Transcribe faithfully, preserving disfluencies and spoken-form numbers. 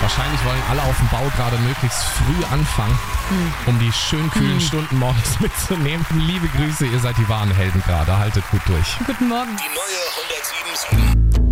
Wahrscheinlich wollen alle auf dem Bau gerade möglichst früh anfangen, hm. um die schön kühlen hm. Stunden morgens mitzunehmen. Liebe Grüße, ihr seid die wahren Helden gerade. Haltet gut durch. Guten Morgen. Die neue hundertsieben Komma sieben.